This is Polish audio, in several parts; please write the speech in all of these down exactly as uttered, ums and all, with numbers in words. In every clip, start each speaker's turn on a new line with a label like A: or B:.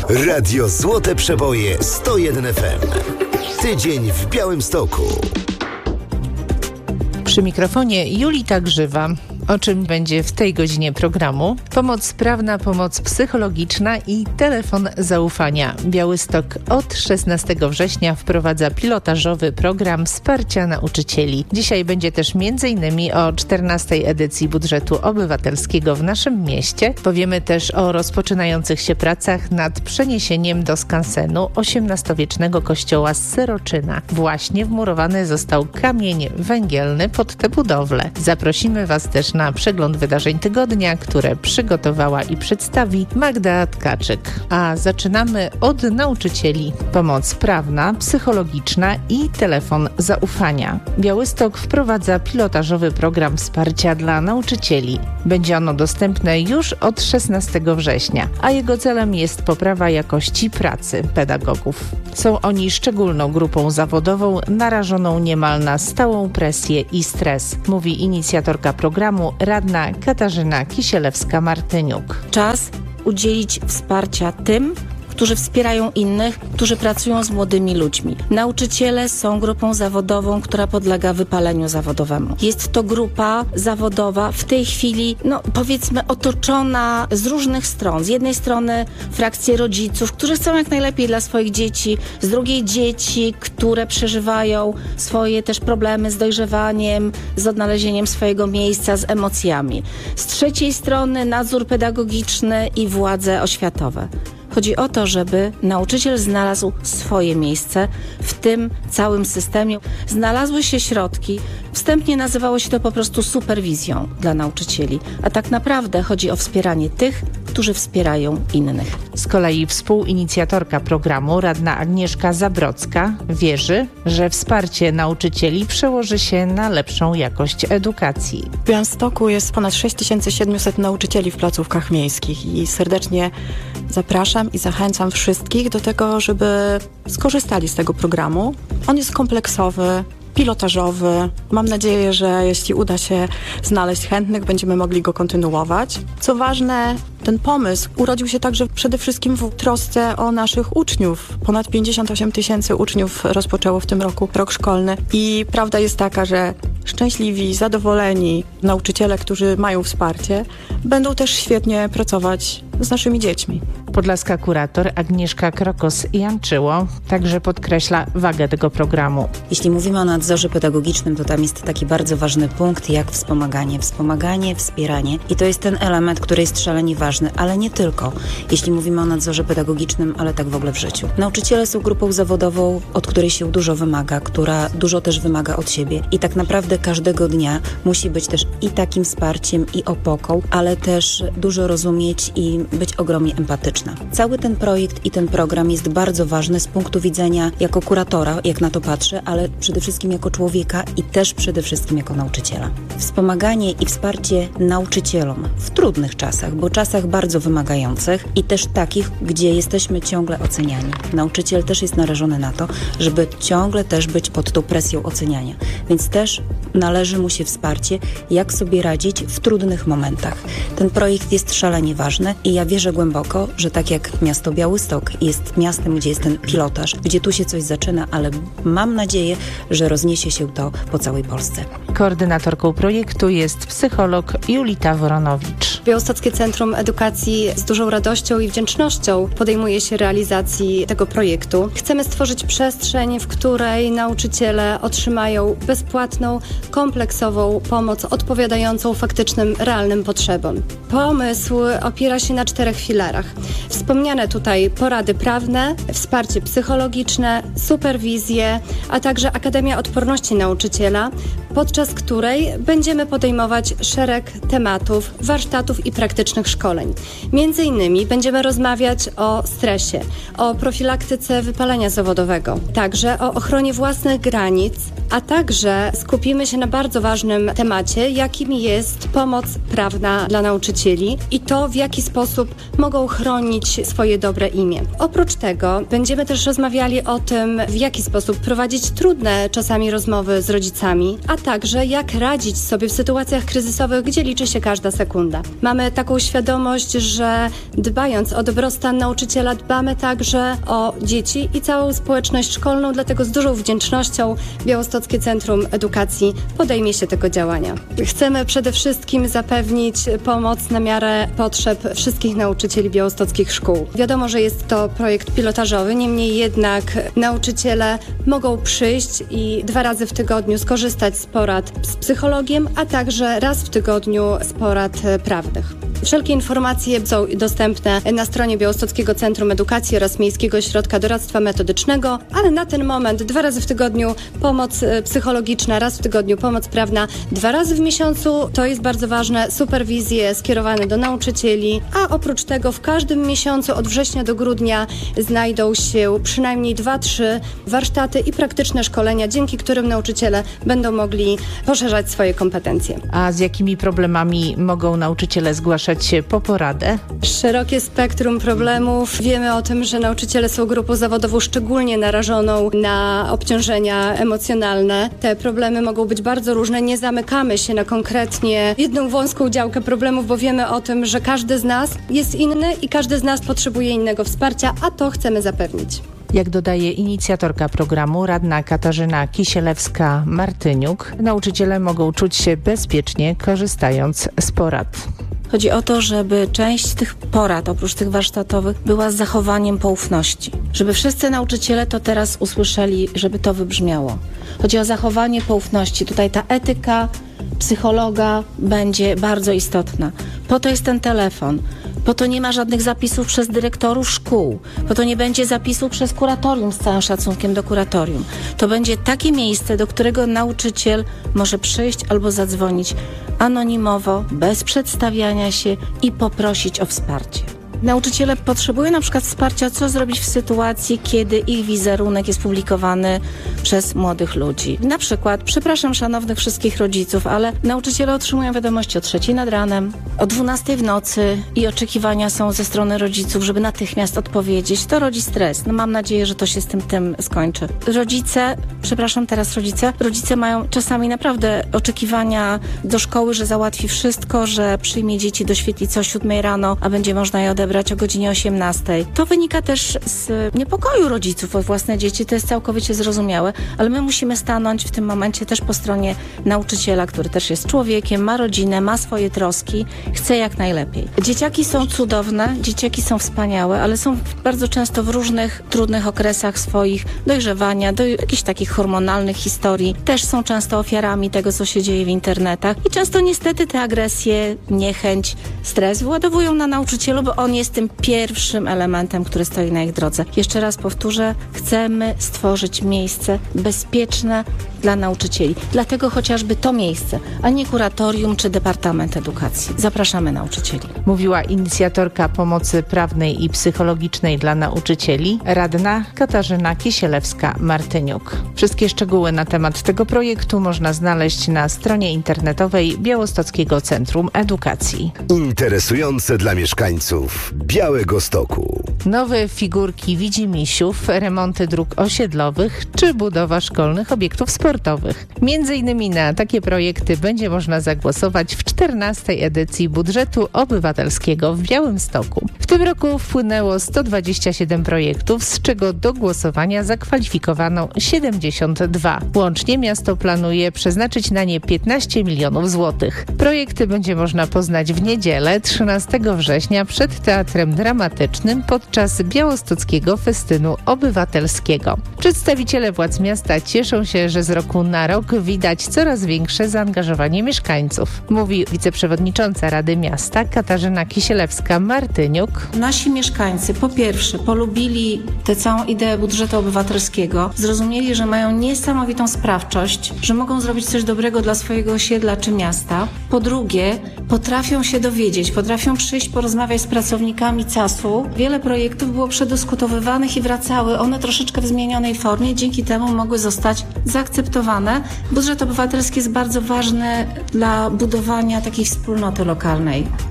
A: Radio Złote Przeboje sto jeden F M. Tydzień w Białymstoku.
B: Przy mikrofonie Julita Grzywa. O czym będzie w tej godzinie programu? Pomoc prawna, pomoc psychologiczna i telefon zaufania. Białystok od szesnastego września wprowadza pilotażowy program wsparcia nauczycieli. Dzisiaj będzie też między innymi o czternastej edycji budżetu obywatelskiego w naszym mieście. Powiemy też o rozpoczynających się pracach nad przeniesieniem do skansenu osiemnastowiecznego kościoła z Seroczyna. Właśnie wmurowany został kamień węgielny pod tę budowlę. Zaprosimy Was też na przegląd wydarzeń tygodnia, które przygotowała i przedstawi Magda Tkaczyk. A zaczynamy od nauczycieli. Pomoc prawna, psychologiczna i telefon zaufania. Białystok wprowadza pilotażowy program wsparcia dla nauczycieli. Będzie ono dostępne już od szesnastego września, a jego celem jest poprawa jakości pracy pedagogów. Są oni szczególną grupą zawodową narażoną niemal na stałą presję i stres, mówi inicjatorka programu radna Katarzyna Kisielewska-Martyniuk.
C: Czas udzielić wsparcia tym, którzy wspierają innych, którzy pracują z młodymi ludźmi. Nauczyciele są grupą zawodową, która podlega wypaleniu zawodowemu. Jest to grupa zawodowa w tej chwili, no powiedzmy, otoczona z różnych stron. Z jednej strony frakcje rodziców, którzy chcą jak najlepiej dla swoich dzieci, z drugiej dzieci, które przeżywają swoje też problemy z dojrzewaniem, z odnalezieniem swojego miejsca, z emocjami. Z trzeciej strony nadzór pedagogiczny i władze oświatowe. Chodzi o to, żeby nauczyciel znalazł swoje miejsce w tym całym systemie. Znalazły się środki, wstępnie nazywało się to po prostu superwizją dla nauczycieli, a tak naprawdę chodzi o wspieranie tych, którzy wspierają innych.
B: Z kolei współinicjatorka programu, radna Agnieszka Zabrocka, wierzy, że wsparcie nauczycieli przełoży się na lepszą jakość edukacji.
D: W Białymstoku jest ponad sześć tysięcy siedemset nauczycieli w placówkach miejskich i serdecznie zapraszam i zachęcam wszystkich do tego, żeby skorzystali z tego programu. On jest kompleksowy, pilotażowy. Mam nadzieję, że jeśli uda się znaleźć chętnych, będziemy mogli go kontynuować. Co ważne, ten pomysł urodził się także przede wszystkim w trosce o naszych uczniów. Ponad pięćdziesiąt osiem tysięcy uczniów rozpoczęło w tym roku rok szkolny i prawda jest taka, że szczęśliwi, zadowoleni nauczyciele, którzy mają wsparcie, będą też świetnie pracować z naszymi dziećmi.
B: Podlaska kurator Agnieszka Krokos-Janczyło także podkreśla wagę tego programu.
E: Jeśli mówimy o nadzorze pedagogicznym, to tam jest taki bardzo ważny punkt jak wspomaganie. Wspomaganie, wspieranie i to jest ten element, który jest szalenie ważny, ale nie tylko. Jeśli mówimy o nadzorze pedagogicznym, ale tak w ogóle w życiu. Nauczyciele są grupą zawodową, od której się dużo wymaga, która dużo też wymaga od siebie i tak naprawdę każdego dnia musi być też i takim wsparciem, i opoką, ale też dużo rozumieć i być ogromnie empatyczna. Cały ten projekt i ten program jest bardzo ważny z punktu widzenia jako kuratora, jak na to patrzę, ale przede wszystkim jako człowieka i też przede wszystkim jako nauczyciela. Wspomaganie i wsparcie nauczycielom w trudnych czasach, bo czasach bardzo wymagających i też takich, gdzie jesteśmy ciągle oceniani. Nauczyciel też jest narażony na to, żeby ciągle też być pod tą presją oceniania. Więc też należy mu się wsparcie, jak sobie radzić w trudnych momentach. Ten projekt jest szalenie ważny i ja wierzę głęboko, że tak jak miasto Białystok jest miastem, gdzie jest ten pilotaż, gdzie tu się coś zaczyna, ale mam nadzieję, że rozniesie się to po całej Polsce.
B: Koordynatorką projektu jest psycholog Julita Woronowicz.
F: Białostockie Centrum Edukacji z dużą radością i wdzięcznością podejmuje się realizacji tego projektu. Chcemy stworzyć przestrzeń, w której nauczyciele otrzymają bezpłatną, kompleksową pomoc odpowiadającą faktycznym, realnym potrzebom. Pomysł opiera się na czterech filarach. Wspomniane tutaj porady prawne, wsparcie psychologiczne, superwizję, a także Akademia Odporności Nauczyciela, podczas której będziemy podejmować szereg tematów, warsztatów i praktycznych szkoleń. Między innymi będziemy rozmawiać o stresie, o profilaktyce wypalenia zawodowego, także o ochronie własnych granic, a także skupimy się na bardzo ważnym temacie, jakim jest pomoc prawna dla nauczycieli i to, w jaki sposób mogą chronić swoje dobre imię. Oprócz tego będziemy też rozmawiali o tym, w jaki sposób prowadzić trudne czasami rozmowy z rodzicami, a także, jak radzić sobie w sytuacjach kryzysowych, gdzie liczy się każda sekunda. Mamy taką świadomość, że dbając o dobrostan nauczyciela, dbamy także o dzieci i całą społeczność szkolną, dlatego z dużą wdzięcznością Białostockie Centrum Edukacji podejmie się tego działania. Chcemy przede wszystkim zapewnić pomoc na miarę potrzeb wszystkich nauczycieli białostockich szkół. Wiadomo, że jest to projekt pilotażowy, niemniej jednak nauczyciele mogą przyjść i dwa razy w tygodniu skorzystać z porad z psychologiem, a także raz w tygodniu z porad prawnych. Wszelkie informacje są dostępne na stronie Białostockiego Centrum Edukacji oraz Miejskiego Ośrodka Doradztwa Metodycznego, ale na ten moment dwa razy w tygodniu pomoc psychologiczna, raz w tygodniu pomoc prawna, dwa razy w miesiącu, to jest bardzo ważne, superwizje skierowane do nauczycieli, a oprócz tego w każdym miesiącu od września do grudnia znajdą się przynajmniej dwa, trzy warsztaty i praktyczne szkolenia, dzięki którym nauczyciele będą mogli poszerzać swoje kompetencje.
B: A z jakimi problemami mogą nauczyciele zgłaszać się po poradę?
F: Szerokie spektrum problemów. Wiemy o tym, że nauczyciele są grupą zawodową szczególnie narażoną na obciążenia emocjonalne. Te problemy mogą być bardzo różne. Nie zamykamy się na konkretnie jedną wąską działkę problemów, bo wiemy o tym, że każdy z nas jest inny i każdy z nas potrzebuje innego wsparcia, a to chcemy zapewnić.
B: Jak dodaje inicjatorka programu, radna Katarzyna Kisielewska-Martyniuk, nauczyciele mogą czuć się bezpiecznie, korzystając z porad.
C: Chodzi o to, żeby część tych porad, oprócz tych warsztatowych, była z zachowaniem poufności. Żeby wszyscy nauczyciele to teraz usłyszeli, żeby to wybrzmiało. Chodzi o zachowanie poufności. Tutaj ta etyka psychologa będzie bardzo istotna. Po to jest ten telefon. Po to nie ma żadnych zapisów przez dyrektorów szkół. Po to nie będzie zapisów przez kuratorium, z całym szacunkiem do kuratorium. To będzie takie miejsce, do którego nauczyciel może przyjść albo zadzwonić anonimowo, bez przedstawiania się i poprosić o wsparcie. Nauczyciele potrzebują na przykład wsparcia, co zrobić w sytuacji, kiedy ich wizerunek jest publikowany przez młodych ludzi. Na przykład, przepraszam szanownych wszystkich rodziców, ale nauczyciele otrzymują wiadomości o trzeciej nad ranem, o dwunastej w nocy i oczekiwania są ze strony rodziców, żeby natychmiast odpowiedzieć. To rodzi stres. No mam nadzieję, że to się z tym, tym skończy. Rodzice, przepraszam teraz rodzice, rodzice mają czasami naprawdę oczekiwania do szkoły, że załatwi wszystko, że przyjmie dzieci do świetlicy o siódmej rano, a będzie można je odebrać brać o godzinie osiemnastej. To wynika też z niepokoju rodziców o własne dzieci, to jest całkowicie zrozumiałe, ale my musimy stanąć w tym momencie też po stronie nauczyciela, który też jest człowiekiem, ma rodzinę, ma swoje troski, chce jak najlepiej. Dzieciaki są cudowne, dzieciaki są wspaniałe, ale są bardzo często w różnych trudnych okresach swoich dojrzewania, do jakichś takich hormonalnych historii. Też są często ofiarami tego, co się dzieje w internetach i często niestety te agresje, niechęć, stres wyładowują na nauczycielu, bo on jest tym pierwszym elementem, który stoi na ich drodze. Jeszcze raz powtórzę, chcemy stworzyć miejsce bezpieczne dla nauczycieli. Dlatego chociażby to miejsce, a nie kuratorium czy Departament Edukacji. Zapraszamy nauczycieli.
B: Mówiła inicjatorka pomocy prawnej i psychologicznej dla nauczycieli, radna Katarzyna Kisielewska-Martyniuk. Wszystkie szczegóły na temat tego projektu można znaleźć na stronie internetowej Białostockiego Centrum Edukacji.
A: Interesujące dla mieszkańców Białegostoku.
B: Nowe figurki widzimisiów, remonty dróg osiedlowych czy budowa szkolnych obiektów sportowych. Między innymi na takie projekty będzie można zagłosować w czternastej edycji budżetu obywatelskiego w Białymstoku. W tym roku wpłynęło sto dwadzieścia siedem projektów, z czego do głosowania zakwalifikowano siedemdziesiąt dwa. Łącznie miasto planuje przeznaczyć na nie piętnaście milionów złotych. Projekty będzie można poznać w niedzielę, trzynastego września przed Teatrem Dramatycznym podczas Białostockiego Festynu Obywatelskiego. Przedstawiciele władz miasta cieszą się, że z roku na rok widać coraz większe zaangażowanie mieszkańców, mówi wiceprzewodnicząca Rady Miasta Katarzyna Kisielewska-Martyniuk.
C: Nasi mieszkańcy po pierwsze polubili tę całą ideę budżetu obywatelskiego, zrozumieli, że mają niesamowitą sprawczość, że mogą zrobić coś dobrego dla swojego osiedla czy miasta. Po drugie, potrafią się dowiedzieć, potrafią przyjść, porozmawiać z pracownikami C A S-u. Wiele projektów było przedyskutowywanych i wracały one troszeczkę w zmienionej formie, dzięki temu mogły zostać zaakceptowane. Budżet obywatelski jest bardzo ważny dla budowania takiej wspólnoty lokalnej.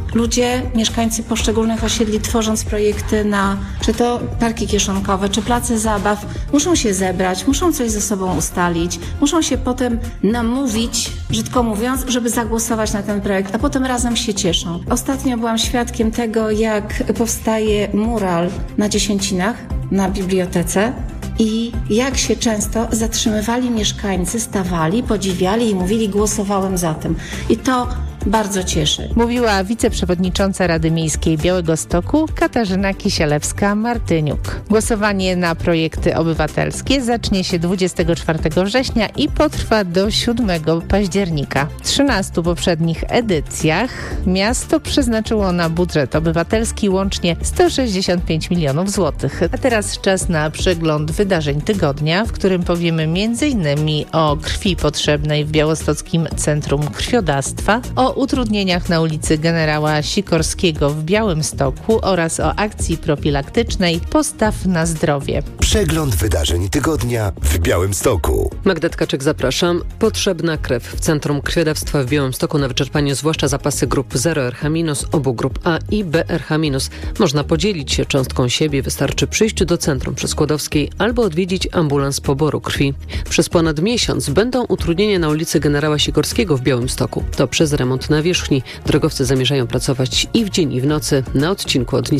C: Ludzie, mieszkańcy poszczególnych osiedli, tworząc projekty na czy to parki kieszonkowe, czy place zabaw, muszą się zebrać, muszą coś ze sobą ustalić, muszą się potem namówić, brzydko mówiąc, żeby zagłosować na ten projekt, a potem razem się cieszą. Ostatnio byłam świadkiem tego, jak powstaje mural na Dziesięcinach, na bibliotece i jak się często zatrzymywali mieszkańcy, stawali, podziwiali i mówili: głosowałem za tym. I to bardzo cieszy.
B: Mówiła wiceprzewodnicząca Rady Miejskiej Białegostoku Katarzyna Kisielewska-Martyniuk. Głosowanie na projekty obywatelskie zacznie się dwudziestego czwartego września i potrwa do siódmego października. W trzynastu poprzednich edycjach miasto przeznaczyło na budżet obywatelski łącznie sto sześćdziesiąt pięć milionów złotych. A teraz czas na przegląd wydarzeń tygodnia, w którym powiemy między innymi o krwi potrzebnej w Białostockim Centrum Krwiodawstwa, o utrudnieniach na ulicy Generała Sikorskiego w Białymstoku oraz o akcji profilaktycznej Postaw na zdrowie.
A: Przegląd wydarzeń tygodnia w Białymstoku.
G: Magda Tkaczyk, zapraszam. Potrzebna krew w Centrum Krwiodawstwa w Białymstoku na wyczerpanie zwłaszcza zapasy grup zero R H minus, obu grup A i B R H minus. Można podzielić się cząstką siebie, wystarczy przyjść do centrum przy Skłodowskiej albo odwiedzić ambulans poboru krwi. Przez ponad miesiąc będą utrudnienia na ulicy Generała Sikorskiego w Białymstoku. To przez remont nawierzchni. Drogowcy zamierzają pracować i w dzień, i w nocy na odcinku od